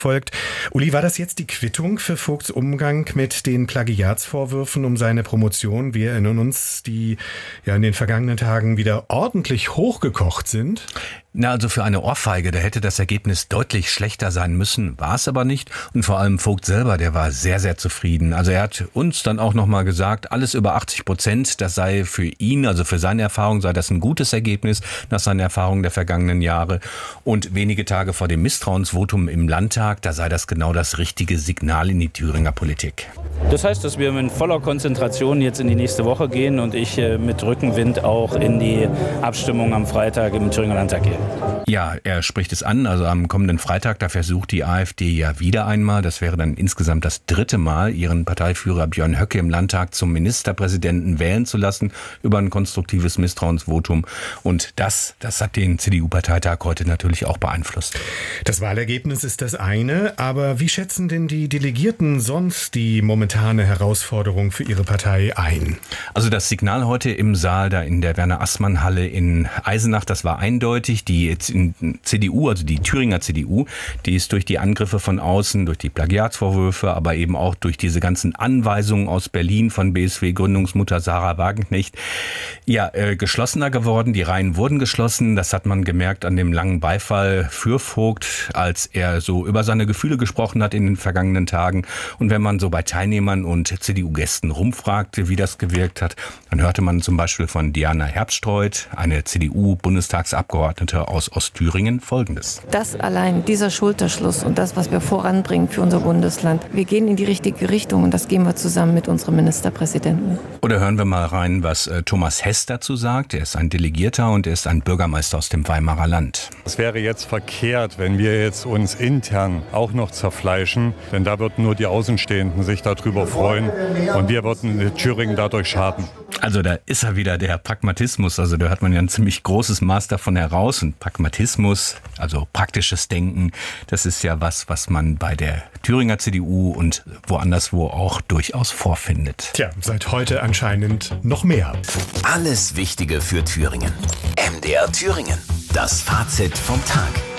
folgt. Uli, war das jetzt die Quittung für Vogts Umgang mit den Plagiatsvorwürfen um seine Promotion? Wir erinnern uns, die ja in den vergangenen Tagen wieder ordentlich hochgekocht sind. Na, also für eine Ohrfeige, da hätte das Ergebnis deutlich schlechter sein müssen, war es aber nicht. Und vor allem Vogt selber, der war sehr, sehr zufrieden. Also er hat uns dann auch nochmal gesagt, alles über 80%, das sei für ihn, also für seine Erfahrung, sei das ein gutes Ergebnis nach seinen Erfahrungen der vergangenen Jahre. Und wenige Tage vor dem Misstrauensvotum im Landtag, da sei das genau das richtige Signal in die Thüringer Politik. Das heißt, dass wir mit voller Konzentration jetzt in die nächste Woche gehen und ich mit Rückenwind auch in die Abstimmung am Freitag im Thüringer Landtag gehe. Ja, er spricht es an, also am kommenden Freitag, da versucht die AfD ja wieder einmal, das wäre dann insgesamt das 3. Mal, ihren Parteiführer Björn Höcke im Landtag zum Ministerpräsidenten wählen zu lassen über ein konstruktives Misstrauensvotum. Und das hat den CDU-Parteitag heute natürlich auch beeinflusst. Das Wahlergebnis ist das eine, aber wie schätzen denn die Delegierten sonst die momentane Herausforderung für ihre Partei ein? Also das Signal heute im Saal da in der Werner-Assmann-Halle in Eisenach, das war eindeutig. Die CDU, also die Thüringer CDU, die ist durch die Angriffe von außen, durch die Plagiatsvorwürfe, aber eben auch durch diese ganzen Anweisungen aus Berlin von BSW-Gründungsmutter Sarah Wagenknecht, geschlossener geworden. Die Reihen wurden geschlossen. Das hat man gemerkt an dem langen Beifall für Vogt, als er so über seine Gefühle gesprochen hat in den vergangenen Tagen. Und wenn man so bei Teilnehmern und CDU-Gästen rumfragte, wie das gewirkt hat, dann hörte man zum Beispiel von Diana Herbstreuth, eine CDU-Bundestagsabgeordnete aus Ostthüringen, Folgendes. Das allein, dieser Schulterschluss und das, was wir voranbringen für unser Bundesland, wir gehen in die richtige Richtung und das gehen wir zusammen mit unserem Ministerpräsidenten. Oder hören wir mal rein, was Thomas Hess dazu sagt. Er ist ein Delegierter und er ist ein Bürgermeister aus dem Weimarer Land. Es wäre jetzt verkehrt, wenn wir jetzt uns intern auch noch zerfleischen, denn da würden nur die Außenstehenden sich darüber freuen und wir würden Thüringen dadurch schaden. Also da ist er wieder, der Pragmatismus. Also da hat man ja ein ziemlich großes Maß davon heraus. Und Pragmatismus, also praktisches Denken, das ist ja was man bei der Thüringer CDU und woanderswo auch durchaus vorfindet. Tja, seit heute anscheinend noch mehr. Alles Wichtige für Thüringen. MDR Thüringen. Das Fazit vom Tag.